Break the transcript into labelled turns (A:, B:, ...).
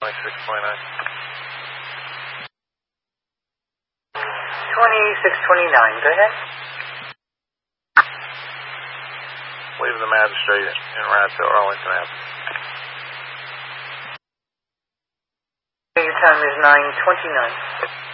A: 2629.
B: 2629, go ahead.
A: Leave the magistrate in Radfield, Arlington Avenue.
B: Your time is 9:29.